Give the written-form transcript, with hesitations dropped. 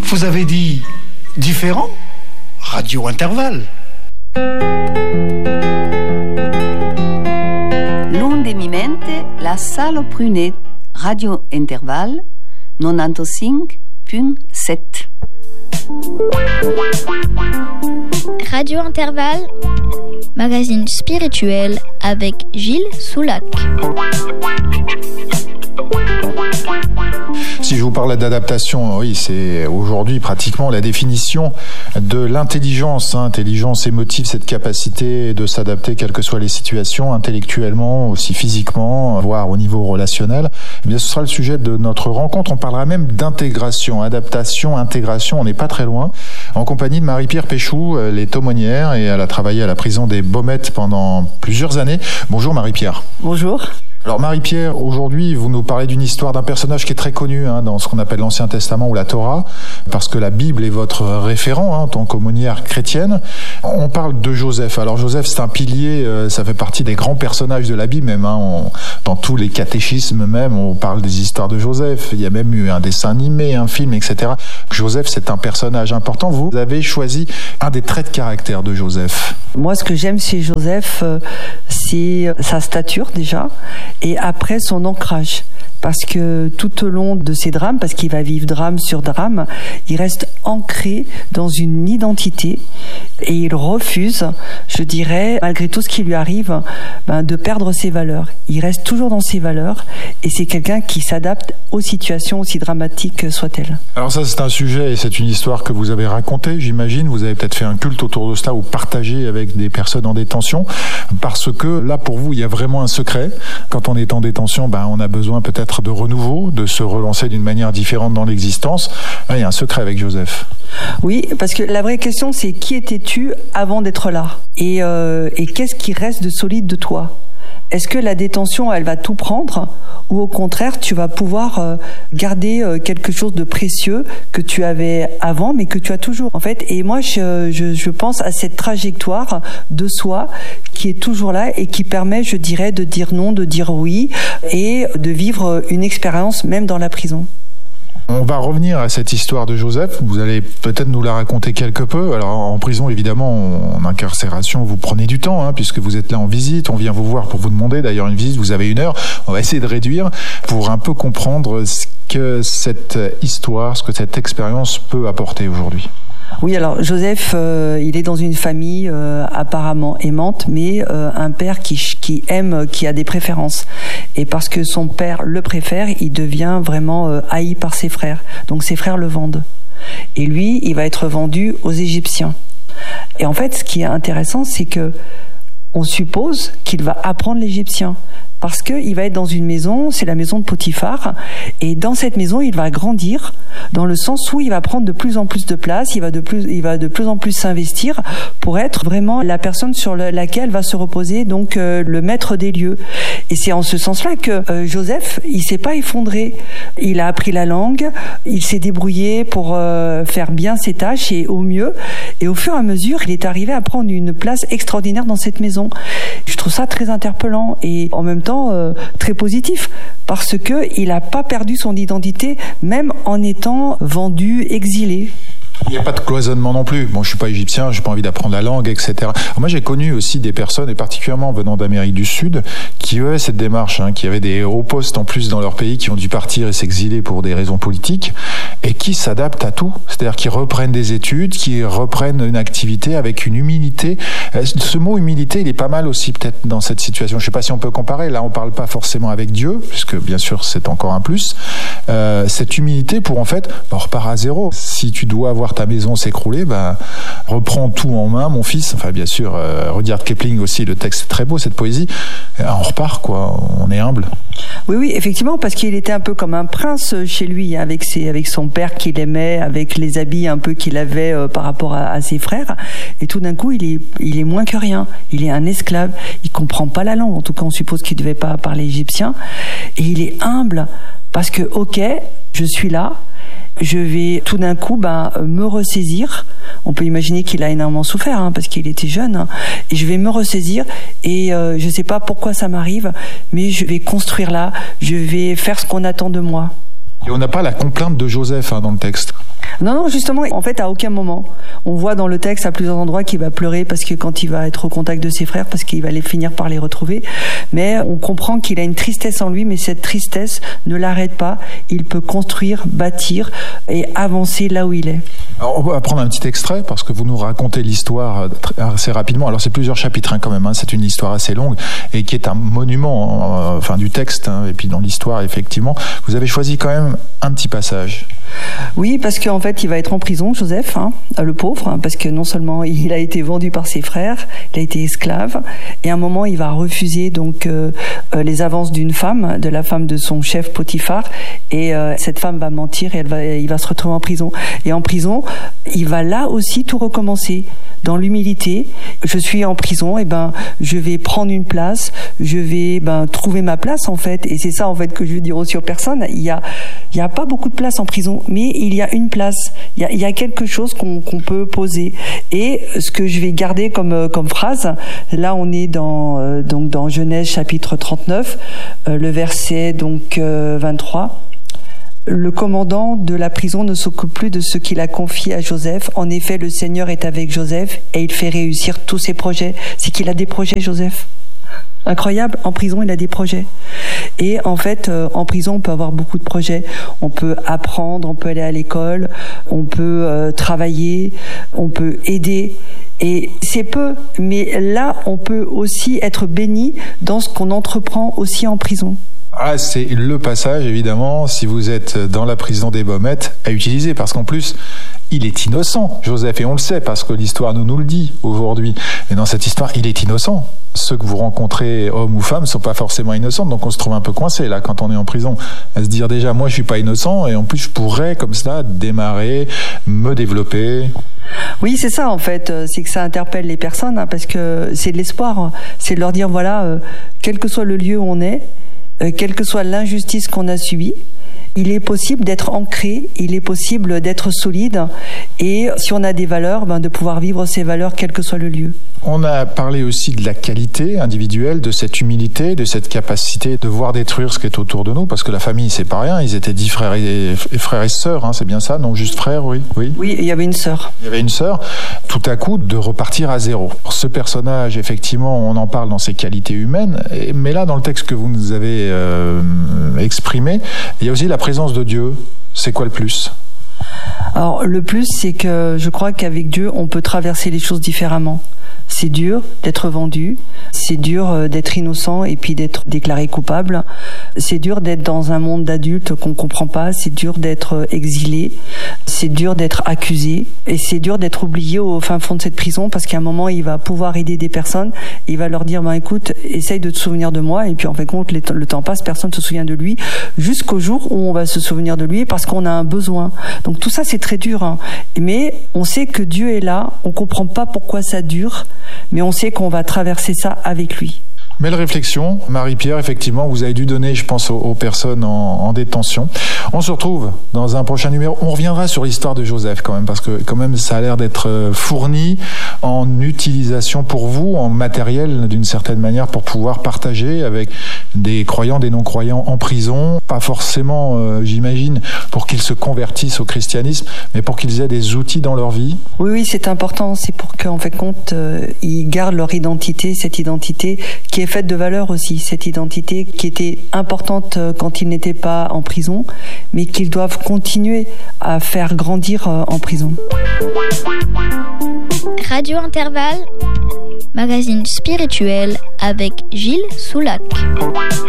Vous avez dit différent? Radio Intervalle. L'onde mi mente, la sala prunet, Radio Intervalle, 95.7. Radio Intervalle, magazine spirituel avec Gilles Soulac. Si je vous parle d'adaptation, oui, c'est aujourd'hui pratiquement la définition de l'intelligence. Intelligence émotive, cette capacité de s'adapter quelles que soient les situations, intellectuellement, aussi physiquement, voire au niveau relationnel. Eh bien, ce sera le sujet de notre rencontre. On parlera même d'intégration, adaptation, intégration. On n'est pas très loin. En compagnie de Marie-Pierre Péchou, elle est aumônière et elle a travaillé à la prison des Baumettes pendant plusieurs années. Bonjour Marie-Pierre. Bonjour. Alors Marie-Pierre, aujourd'hui, vous nous parlez d'une histoire d'un personnage qui est très connu dans ce qu'on appelle l'Ancien Testament ou la Torah, parce que la Bible est votre référent en tant qu'aumônière chrétienne. On parle de Joseph. Alors Joseph, c'est un pilier, ça fait partie des grands personnages de la Bible même. Dans tous les catéchismes même, on parle des histoires de Joseph. Il y a même eu un dessin animé, un film, etc. Joseph, c'est un personnage important. Vous avez choisi un des traits de caractère de Joseph. Moi, ce que j'aime chez Joseph, c'est sa stature déjà, et après son ancrage. Parce que tout au long de ses drames, parce qu'il va vivre drame sur drame, il reste ancré dans une identité et il refuse, je dirais, malgré tout ce qui lui arrive, de perdre ses valeurs. Il reste toujours dans ses valeurs et c'est quelqu'un qui s'adapte aux situations aussi dramatiques soient-elles. Alors ça, c'est un sujet et c'est une histoire que vous avez racontée, j'imagine. Vous avez peut-être fait un culte autour de cela ou partagé avec des personnes en détention, parce que là, pour vous, il y a vraiment un secret. Quand on est en détention, on a besoin peut-être de renouveau, de se relancer d'une manière différente dans l'existence. Là, il y a un secret avec Joseph. Oui, parce que la vraie question, c'est qui étais-tu avant d'être là ? Et qu'est-ce qui reste de solide de toi ? Est-ce que la détention, elle va tout prendre, ou au contraire, tu vas pouvoir garder quelque chose de précieux que tu avais avant, mais que tu as toujours, en fait. Et moi, je pense à cette trajectoire de soi qui est toujours là et qui permet, je dirais, de dire non, de dire oui, et de vivre une expérience même dans la prison. On va revenir à cette histoire de Joseph. Vous allez peut-être nous la raconter quelque peu. Alors, en prison, évidemment, en incarcération, vous prenez du temps, puisque vous êtes là en visite. On vient vous voir pour vous demander, d'ailleurs, une visite. Vous avez 1 heure. On va essayer de réduire pour un peu comprendre ce que cette histoire, ce que cette expérience peut apporter aujourd'hui. Oui, alors Joseph, il est dans une famille apparemment aimante, mais un père qui aime, qui a des préférences. Et parce que son père le préfère, il devient vraiment haï par ses frères. Donc ses frères le vendent. Et lui, il va être vendu aux Égyptiens. Et en fait, ce qui est intéressant, c'est que on suppose qu'il va apprendre l'égyptien. Parce qu'il va être dans une maison, c'est la maison de Potiphar, et dans cette maison, il va grandir, dans le sens où il va prendre de plus en plus de place, il va de plus en plus s'investir pour être vraiment la personne sur laquelle va se reposer donc le maître des lieux. Et c'est en ce sens-là que Joseph, il s'est pas effondré. Il a appris la langue, il s'est débrouillé pour faire bien ses tâches et au mieux. Et au fur et à mesure, il est arrivé à prendre une place extraordinaire dans cette maison. Je trouve ça très interpellant et en même temps très positif, parce que il n'a pas perdu son identité, même en étant vendu, exilé. Il n'y a pas de cloisonnement non plus. Bon, je suis pas égyptien, j'ai pas envie d'apprendre la langue, etc. Alors moi, j'ai connu aussi des personnes, et particulièrement venant d'Amérique du Sud, qui avaient cette démarche, qui avaient des hauts postes en plus dans leur pays, qui ont dû partir et s'exiler pour des raisons politiques, et qui s'adaptent à tout. C'est-à-dire qui reprennent des études, qui reprennent une activité avec une humilité. Ce mot humilité, il est pas mal aussi peut-être dans cette situation. Je sais pas si on peut comparer. Là, on parle pas forcément avec Dieu, puisque bien sûr, c'est encore un plus. Cette humilité pour en fait, on repart à zéro. Si tu dois avoir ta maison s'écrouler, reprends tout en main, mon fils. Enfin, bien sûr, Rudyard Kipling aussi, le texte est très beau, cette poésie. On repart, quoi. On est humble. Oui, effectivement, parce qu'il était un peu comme un prince chez lui, avec son père qu'il aimait, avec les habits un peu qu'il avait par rapport à ses frères. Et tout d'un coup, il est moins que rien. Il est un esclave. Il comprend pas la langue. En tout cas, on suppose qu'il devait pas parler égyptien. Et il est humble parce que, ok, je suis là. Je vais tout d'un coup me ressaisir. On peut imaginer qu'il a énormément souffert parce qu'il était jeune. Et je vais me ressaisir et je ne sais pas pourquoi ça m'arrive, mais je vais construire là. Je vais faire ce qu'on attend de moi. Et on n'a pas la complainte de Joseph dans le texte. Non, justement, en fait, à aucun moment. On voit dans le texte à plusieurs endroits qu'il va pleurer parce que quand il va être au contact de ses frères, parce qu'il va finir par les retrouver. Mais on comprend qu'il a une tristesse en lui, mais cette tristesse ne l'arrête pas. Il peut construire, bâtir et avancer là où il est. Alors, on va prendre un petit extrait parce que vous nous racontez l'histoire assez rapidement. Alors, c'est plusieurs chapitres quand même. C'est une histoire assez longue et qui est un monument du texte. Et puis dans l'histoire, effectivement, vous avez choisi quand même un petit passage. Oui, parce qu'en fait, il va être en prison, Joseph, le pauvre, parce que non seulement il a été vendu par ses frères, il a été esclave, et à un moment, il va refuser donc les avances d'une femme, de la femme de son chef Potiphar, et cette femme va mentir et il va se retrouver en prison. Et en prison, il va là aussi tout recommencer. Dans l'humilité, je suis en prison, et je vais prendre une place, je vais trouver ma place en fait, et c'est ça en fait que je veux dire aussi aux personnes. Il y a pas beaucoup de place en prison, mais il y a une place, il y a quelque chose qu'on peut poser. Et ce que je vais garder comme phrase, là on est dans Genèse chapitre 39, le verset 23. Le commandant de la prison ne s'occupe plus de ce qu'il a confié à Joseph. En effet, le Seigneur est avec Joseph et il fait réussir tous ses projets. C'est qu'il a des projets, Joseph. Incroyable, en prison, il a des projets. Et en fait, en prison, on peut avoir beaucoup de projets. On peut apprendre, on peut aller à l'école, on peut travailler, on peut aider. Et c'est peu, mais là, on peut aussi être béni dans ce qu'on entreprend aussi en prison. Ah, c'est le passage, évidemment, si vous êtes dans la prison des Baumettes, à utiliser, parce qu'en plus, il est innocent, Joseph, et on le sait, parce que l'histoire nous le dit aujourd'hui. Mais dans cette histoire, il est innocent. Ceux que vous rencontrez, hommes ou femmes, ne sont pas forcément innocents, donc on se trouve un peu coincé, là, quand on est en prison, à se dire déjà, moi, je suis pas innocent, et en plus, je pourrais, comme ça, démarrer, me développer. Oui, c'est ça, en fait, c'est que ça interpelle les personnes, parce que c'est de l'espoir, c'est de leur dire, voilà, quel que soit le lieu où on est, quelle que soit l'injustice qu'on a subie, il est possible d'être ancré, il est possible d'être solide, et si on a des valeurs, de pouvoir vivre ces valeurs quel que soit le lieu. On a parlé aussi de la qualité individuelle, de cette humilité, de cette capacité de voir détruire ce qui est autour de nous, parce que la famille, c'est pas rien, ils étaient 10 frères et sœurs, c'est bien ça, non juste frères, oui. Oui, il y avait une sœur. Il y avait une sœur, tout à coup, de repartir à zéro. Ce personnage, effectivement, on en parle dans ses qualités humaines, mais là, dans le texte que vous nous avez exprimé, il y a aussi la présence de Dieu. C'est quoi le plus ? Alors, le plus, c'est que je crois qu'avec Dieu, on peut traverser les choses différemment. C'est dur d'être vendu, c'est dur d'être innocent et puis d'être déclaré coupable. C'est dur d'être dans un monde d'adultes qu'on comprend pas, c'est dur d'être exilé, c'est dur d'être accusé et c'est dur d'être oublié au fin fond de cette prison parce qu'à un moment, il va pouvoir aider des personnes, il va leur dire écoute, essaye de te souvenir de moi et puis en fait compte, le temps passe, personne ne se souvient de lui jusqu'au jour où on va se souvenir de lui parce qu'on a un besoin. Donc tout ça, c'est très dur, mais on sait que Dieu est là, on comprend pas pourquoi ça dure, mais on sait qu'on va traverser ça avec lui. Belle réflexion, Marie-Pierre, effectivement, vous avez dû donner, je pense, aux personnes en détention. On se retrouve dans un prochain numéro. On reviendra sur l'histoire de Joseph quand même, parce que quand même, ça a l'air d'être fourni en utilisation pour vous, en matériel d'une certaine manière, pour pouvoir partager avec des croyants, des non-croyants en prison. Pas forcément, j'imagine, pour qu'ils se convertissent au christianisme, mais pour qu'ils aient des outils dans leur vie. Oui, c'est important. C'est pour qu'en fait compte, ils gardent leur identité, cette identité qui est faite de valeurs aussi, cette identité qui était importante quand ils n'étaient pas en prison, mais qu'ils doivent continuer à faire grandir en prison. Radio Intervalle, magazine spirituel avec Gilles Soulac.